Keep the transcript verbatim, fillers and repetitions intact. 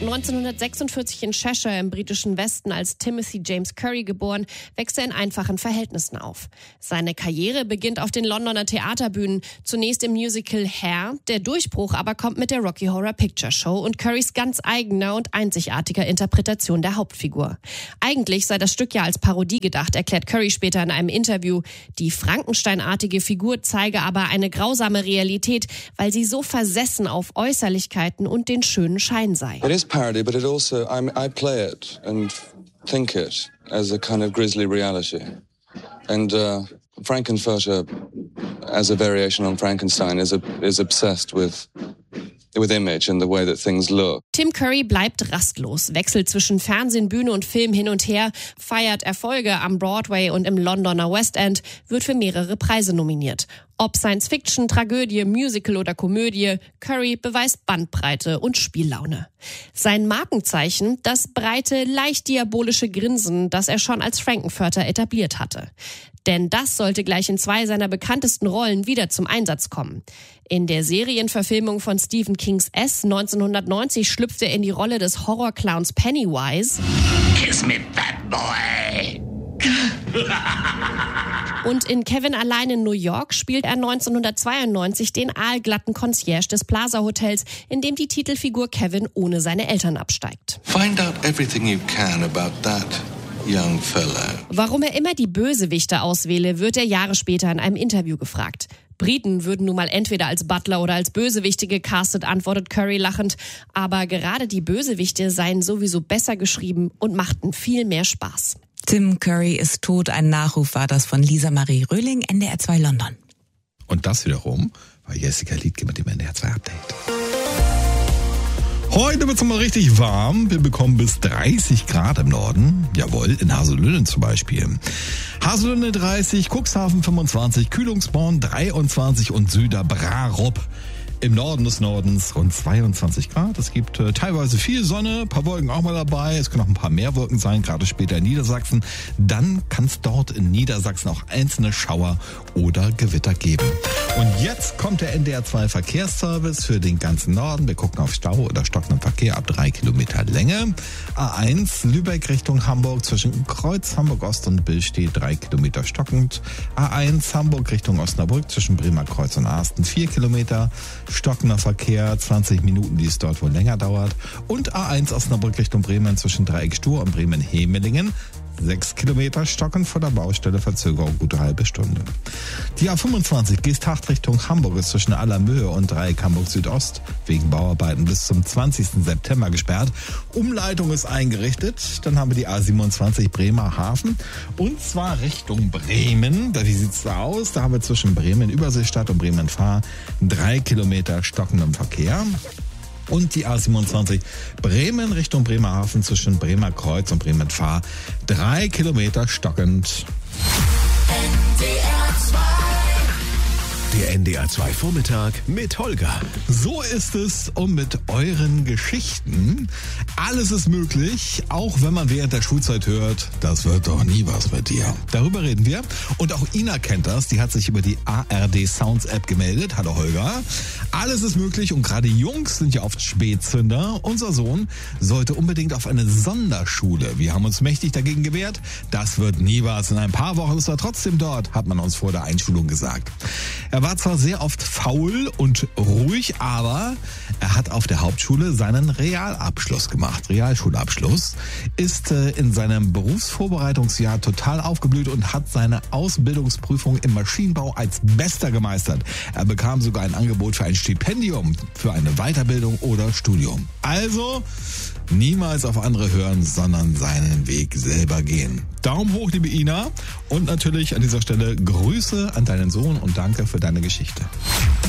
neunzehnhundertsechsundvierzig in Cheshire im britischen Westen als Timothy James Curry geboren, wächst er in einfachen Verhältnissen auf. Seine Karriere beginnt auf den Londoner Theaterbühnen, zunächst im Musical Hair. Der Durchbruch aber kommt mit der Rocky Horror Picture Show und Currys ganz eigener und einzigartiger Interpretation der Hauptfigur. Eigentlich sei das Stück ja als Parodie gedacht, erklärt Curry später in einem Interview. Die Frankensteinartige Figur zeige aber eine grausame Realität, weil sie so versessen auf Äußerlichkeiten und den schönen Schein sei. It is parody, but it also I'm, I play it and think it as a kind of grisly reality. And uh, Frankenfurter, as a variation on Frankenstein, is a, is obsessed with with image and the way that things look. Tim Curry bleibt rastlos, wechselt zwischen Fernsehen, Bühne und Film hin und her, feiert Erfolge am Broadway und im Londoner West End, wird für mehrere Preise nominiert. Ob Science-Fiction, Tragödie, Musical oder Komödie, Curry beweist Bandbreite und Spiellaune. Sein Markenzeichen, das breite, leicht diabolische Grinsen, das er schon als Frankenfurter etabliert hatte. Denn das sollte gleich in zwei seiner bekanntesten Rollen wieder zum Einsatz kommen. In der Serienverfilmung von Stephen Kings S neunzehnhundertneunzig schlüpft er in die Rolle des Horrorclowns Pennywise. Kiss me, fat boy! Und in Kevin allein in New York spielt er neunzehnhundertzweiundneunzig den aalglatten Concierge des Plaza Hotels, in dem die Titelfigur Kevin ohne seine Eltern absteigt. Find out everything you can about that young fella. Warum er immer die Bösewichte auswähle, wird er Jahre später in einem Interview gefragt. Briten würden nun mal entweder als Butler oder als Bösewichte gecastet, antwortet Curry lachend. Aber gerade die Bösewichte seien sowieso besser geschrieben und machten viel mehr Spaß. Tim Curry ist tot. Ein Nachruf war das von Lisa Marie Röhling, N D R zwei London. Und das wiederum war Jessica Liedtke mit dem N D R zwei Update. Heute wird es mal richtig warm. Wir bekommen bis dreißig Grad im Norden. Jawohl, in Haselünne zum Beispiel. Haselünne dreißig, Cuxhaven fünfundzwanzig, Kühlungsborn dreiundzwanzig und Süderbrarup im Norden des Nordens rund zweiundzwanzig Grad. Es gibt äh, teilweise viel Sonne, ein paar Wolken auch mal dabei. Es können auch ein paar mehr Wolken sein, gerade später in Niedersachsen. Dann kann es dort in Niedersachsen auch einzelne Schauer oder Gewitter geben. Und jetzt kommt der N D R zwei Verkehrsservice für den ganzen Norden. Wir gucken auf Stau oder stockenden Verkehr ab drei Kilometer Länge. A eins Lübeck Richtung Hamburg zwischen Kreuz Hamburg Ost und Billstedt drei Kilometer stockend. A eins Hamburg Richtung Osnabrück zwischen Bremer Kreuz und Arsten vier Kilometer. Stockender Verkehr, zwanzig Minuten, die es dort wohl länger dauert. Und A eins Osnabrück Richtung Bremen zwischen Dreieck Stur und Bremen-Hemelingen. sechs Kilometer stockend vor der Baustelle, Verzögerung gute halbe Stunde. Die A fünfundzwanzig Geesthacht Richtung Hamburg ist zwischen Allermöhe und Dreieck Hamburg Südost wegen Bauarbeiten bis zum zwanzigsten September gesperrt. Umleitung ist eingerichtet. Dann haben wir die A siebenundzwanzig Bremerhaven und zwar Richtung Bremen. Wie sieht's da aus? Da haben wir zwischen Bremen Überseestadt und Bremen Fahr drei Kilometer stockendem Verkehr. Und die A siebenundzwanzig Bremen Richtung Bremerhaven zwischen Bremer Kreuz und Bremen Fahr drei Kilometer stockend. Der N D R zwei Vormittag mit Holger. So ist es und mit euren Geschichten. Alles ist möglich, auch wenn man während der Schulzeit hört, das wird doch nie was mit dir. Darüber reden wir. Und auch Ina kennt das, die hat sich über die A R D Sounds App gemeldet. Hallo Holger. Alles ist möglich und gerade Jungs sind ja oft Spätzünder. Unser Sohn sollte unbedingt auf eine Sonderschule. Wir haben uns mächtig dagegen gewehrt. Das wird nie was. In ein paar Wochen ist er trotzdem dort, hat man uns vor der Einschulung gesagt. Er war zwar sehr oft faul und ruhig, aber er hat auf der Hauptschule seinen Realabschluss gemacht. Realschulabschluss, ist äh, in seinem Berufsvorbereitungsjahr total aufgeblüht und hat seine Ausbildungsprüfung im Maschinenbau als Bester gemeistert. Er bekam sogar ein Angebot für ein Stipendium, für eine Weiterbildung oder Studium. Also niemals auf andere hören, sondern seinen Weg selber gehen. Daumen hoch, liebe Ina. Und natürlich an dieser Stelle Grüße an deinen Sohn und danke für deine Geschichte.